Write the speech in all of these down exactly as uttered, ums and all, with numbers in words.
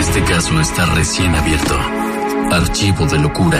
Este caso está recién abierto. Archivo de locura.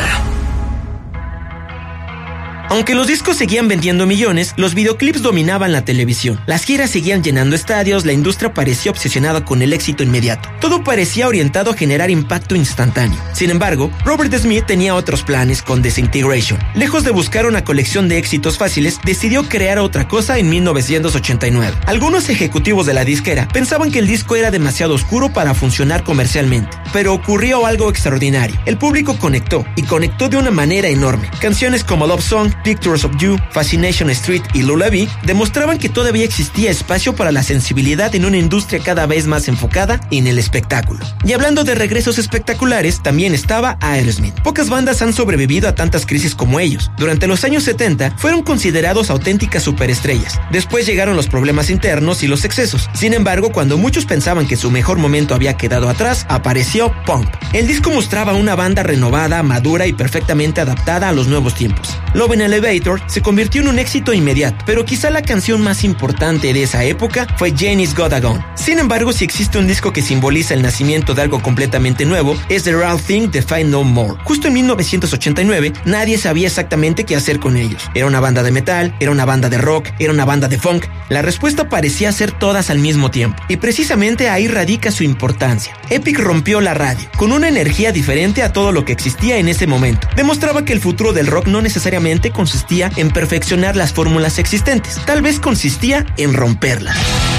Aunque los discos seguían vendiendo millones, los videoclips dominaban la televisión. Las giras seguían llenando estadios, la industria parecía obsesionada con el éxito inmediato. Todo parecía orientado a generar impacto instantáneo. Sin embargo, Robert Smith tenía otros planes con Disintegration. Lejos de buscar una colección de éxitos fáciles, decidió crear otra cosa en mil novecientos ochenta y nueve. Algunos ejecutivos de la disquera pensaban que el disco era demasiado oscuro para funcionar comercialmente. Pero ocurrió algo extraordinario. El público conectó, y conectó de una manera enorme. Canciones como Love Song, Pictures of You, Fascination Street y Lullaby demostraban que todavía existía espacio para la sensibilidad en una industria cada vez más enfocada en el espectáculo. Y hablando de regresos espectaculares, también estaba Aerosmith. Pocas bandas han sobrevivido a tantas crisis como ellos. Durante los años setenta fueron considerados auténticas superestrellas. Después llegaron los problemas internos y los excesos. Sin embargo, cuando muchos pensaban que su mejor momento había quedado atrás, apareció Pump. El disco mostraba una banda renovada, madura y perfectamente adaptada a los nuevos tiempos. Love in Elevator se convirtió en un éxito inmediato, pero quizá la canción más importante de esa época fue Janie's Got a Gun. Sin embargo, si existe un disco que simboliza el nacimiento de algo completamente nuevo, es The Real Thing de Fight No More. Justo en mil novecientos ochenta y nueve, nadie sabía exactamente qué hacer con ellos. Era una banda de metal, era una banda de rock, era una banda de funk. La respuesta parecía ser todas al mismo tiempo, y precisamente ahí radica su importancia. Epic rompió la radio, con una energía diferente a todo lo que existía en ese momento. Demostraba que el futuro del rock no necesariamente consistía en perfeccionar las fórmulas existentes, tal vez consistía en romperlas.